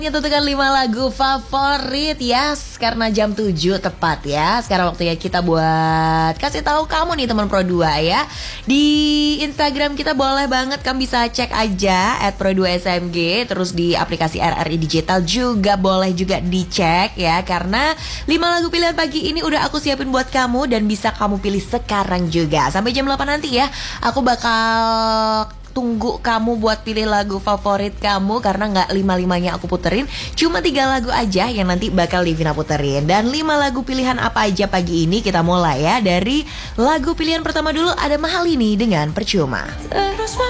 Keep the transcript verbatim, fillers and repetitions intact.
Kita tentukan lima lagu favorit ya, yes, karena jam tujuh tepat ya. Sekarang waktunya kita buat kasih tahu kamu nih teman Pro dua ya. Di Instagram kita boleh banget kamu bisa cek aja at pro dua S M G. Terus di aplikasi R R I Digital juga boleh juga dicek ya. Karena lima lagu pilihan pagi ini udah aku siapin buat kamu dan bisa kamu pilih sekarang juga. Sampai jam delapan nanti ya, aku bakal tunggu kamu buat pilih lagu favorit kamu. Karena gak lima-limanya aku puterin, cuma tiga lagu aja yang nanti bakal Livina puterin. Dan lima lagu pilihan apa aja pagi ini, kita mulai ya. Dari lagu pilihan pertama dulu ada Mahalini dengan Percuma. Terus